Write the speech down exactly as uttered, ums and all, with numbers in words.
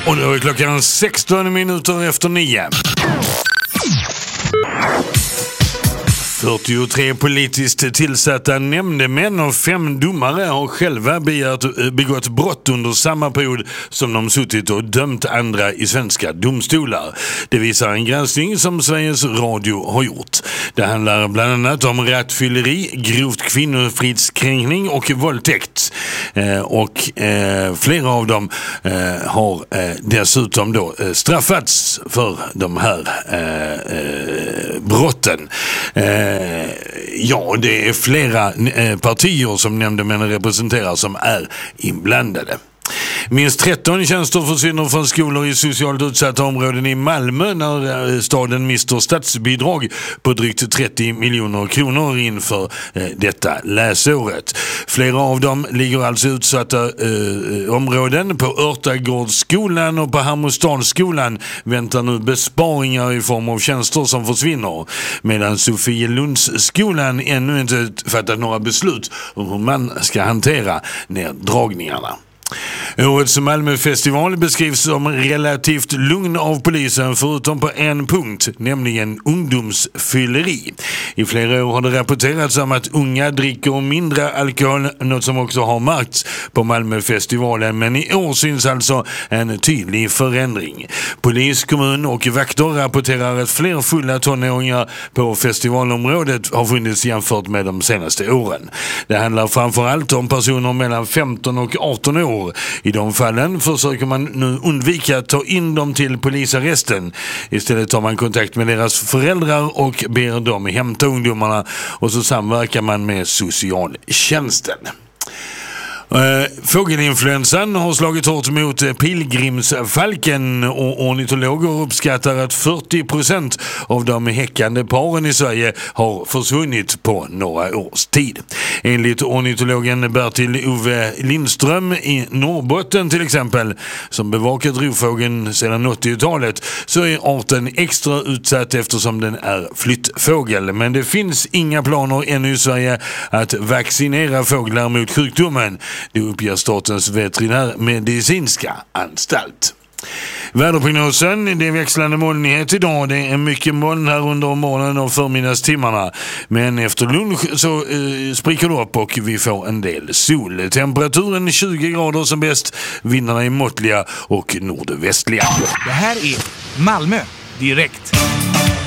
Och nu är klockan sexton minuter efter nio. fyrtiotre politiskt tillsatta nämndemän och fem domare har själva begärt, begått brott under samma period som de suttit och dömt andra i svenska domstolar. Det visar en granskning som Sveriges Radio har gjort. Det handlar bland annat om rattfylleri, grovt kvinnofridskränkning och våldtäkt. Eh, och eh, flera av dem eh, har eh, dessutom då eh, straffats för de här eh, eh, brotten. Eh, Ja, det är flera eh, partier som nämndemännen representerar som är inblandade. Minst tretton tjänster försvinner från skolor i socialt utsatta områden i Malmö när staden mister statsbidrag på drygt trettio miljoner kronor inför eh, detta läsåret. Flera av dem ligger alltså i utsatta eh, områden. På Örtagårdsskolan och på Hammarstadskolan väntar nu besparingar i form av tjänster som försvinner. Medan Sofielundsskolan ännu inte fattat några beslut om hur man ska hantera neddragningarna. Årets Malmöfestival beskrivs som relativt lugn av polisen förutom på en punkt, nämligen ungdomsfylleri. I flera år har det rapporterats om att unga dricker mindre alkohol, något som också har märkts på Malmöfestivalen, men i år syns alltså en tydlig förändring. Polis, kommun och vakter rapporterar att fler fulla tonåringar på festivalområdet har funnits jämfört med de senaste åren. Det handlar framförallt om personer mellan femton och arton år. I de fallen försöker man nu undvika att ta in dem till polisarresten. Istället tar man kontakt med deras föräldrar och ber dem hämta ungdomarna, och så samverkar man med socialtjänsten. Fågelinfluensan har slagit hårt mot pilgrimsfalken, och ornitologer uppskattar att fyrtio procent av de häckande paren i Sverige har försvunnit på några års tid. Enligt ornitologen Bertil Ove Lindström i Norrbotten till exempel, som bevakat rovfågeln sedan åttiotalet, så är arten extra utsatt eftersom den är flyttfågel. Men det finns inga planer ännu i Sverige att vaccinera fåglar mot sjukdomen. Det uppger Statens veterinärmedicinska anstalt. Väderprognosen, det är växlande molnighet idag. Det är mycket moln här under morgonen och förmiddagstimmarna. Men efter lunch så eh, spricker det upp och vi får en del sol. Temperaturen tjugo grader som bäst. Vindarna är måttliga och nordvästliga. Det här är Malmö direkt.